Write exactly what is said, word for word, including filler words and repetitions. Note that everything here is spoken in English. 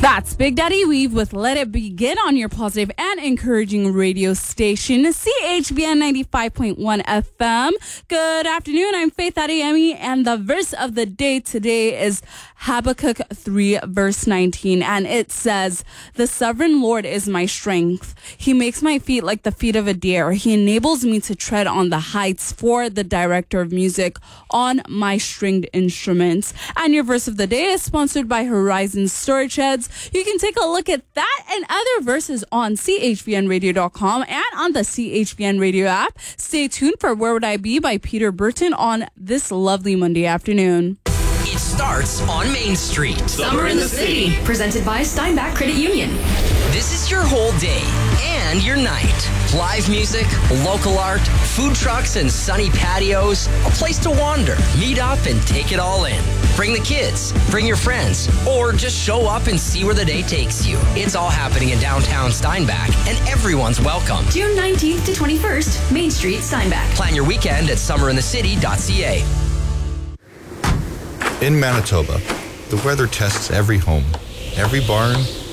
That's Big Daddy Weave with Let It Begin on your positive and encouraging radio station, C H B N ninety-five point one F M. Good afternoon. I'm Faith Adeyemi, and the verse of the day today is Habakkuk three, verse nineteen, and it says, "The sovereign Lord is my strength. He makes my feet like the feet of a deer. He enables me to tread on the heights for the director of music on my stringed instruments." And your verse of the day is sponsored by Horizon Storage Sheds. You can take a look at that and other verses on C H V N radio dot com and on the C H V N radio app. Stay tuned for Where Would I Be by Peter Burton on this lovely Monday afternoon. It starts on Main Street. Summer in the City, presented by Steinbach Credit Union. This is your whole day and your night. Live music, local art, food trucks and sunny patios, a place to wander, meet up and take it all in. Bring the kids, bring your friends, or just show up and see where the day takes you. It's all happening in downtown Steinbach, and everyone's welcome. June nineteenth to twenty-first, Main Street, Steinbach. Plan your weekend at summer in the city dot c a. In Manitoba, the weather tests every home, every barn,